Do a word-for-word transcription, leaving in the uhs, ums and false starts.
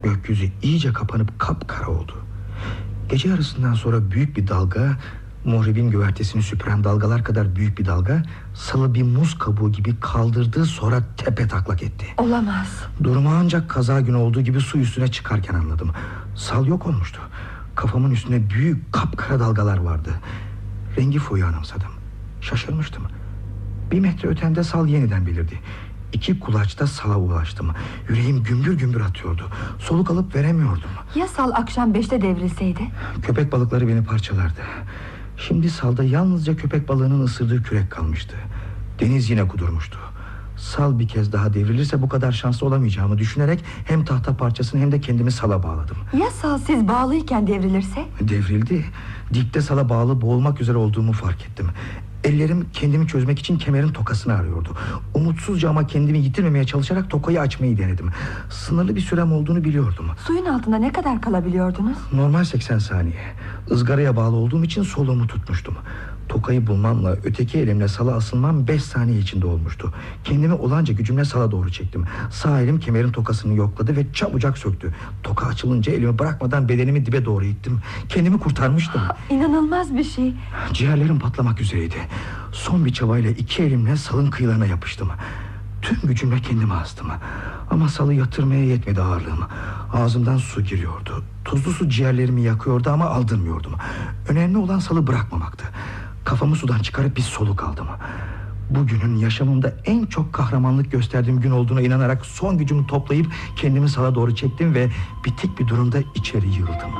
Gökyüzü iyice kapanıp kapkara oldu. Gece yarısından sonra büyük bir dalga, muhribin güvertesini süpüren dalgalar kadar büyük bir dalga, salı bir muz kabuğu gibi kaldırdı, sonra tepe taklak etti. Olamaz. Durumu ancak kaza günü olduğu gibi su üstüne çıkarken anladım. Sal yok olmuştu. Kafamın üstünde büyük kapkara dalgalar vardı. Rengi foyu anımsadım. Şaşırmıştım. Bir metre ötemde sal yeniden belirdi. İki kulaçta sala ulaştım. Yüreğim gümbür gümbür atıyordu. Soluk alıp veremiyordum. Ya sal akşam beşte devrilseydi? Köpek balıkları beni parçalardı. Şimdi salda yalnızca köpek balığının ısırdığı kürek kalmıştı. Deniz yine kudurmuştu. Sal bir kez daha devrilirse bu kadar şanslı olamayacağımı düşünerek hem tahta parçasını hem de kendimi sala bağladım. Ya sal siz bağlıyken devrilirse? Devrildi. Dipte sala bağlı boğulmak üzere olduğumu fark ettim. Ellerim kendimi çözmek için kemerin tokasını arıyordu. Umutsuzca ama kendimi yitirmemeye çalışarak tokayı açmayı denedim. Sınırlı bir sürem olduğunu biliyordum. Suyun altında ne kadar kalabiliyordunuz? Normal seksen saniye. Izgaraya bağlı olduğum için soluğumu tutmuştum. Tokayı bulmamla öteki elimle sala asılmam beş saniye içinde olmuştu. Kendimi olanca gücümle sala doğru çektim. Sağ elim kemerin tokasını yokladı ve çabucak söktü. Toka açılınca elimi bırakmadan bedenimi dibe doğru ittim. Kendimi kurtarmıştım. İnanılmaz bir şey. Ciğerlerim patlamak üzereydi. Son bir çabayla iki elimle salın kıyılarına yapıştım. Tüm gücümle kendimi astım. Ama salı yatırmaya yetmedi ağırlığım. Ağzımdan su giriyordu. Tuzlu su ciğerlerimi yakıyordu ama aldırmıyordum. Önemli olan salı bırakmamaktı. Kafamı sudan çıkarıp bir soluk aldım. Bugünün yaşamımda en çok kahramanlık gösterdiğim gün olduğuna inanarak son gücümü toplayıp kendimi sala doğru çektim ve bitik bir durumda içeri yığıldım.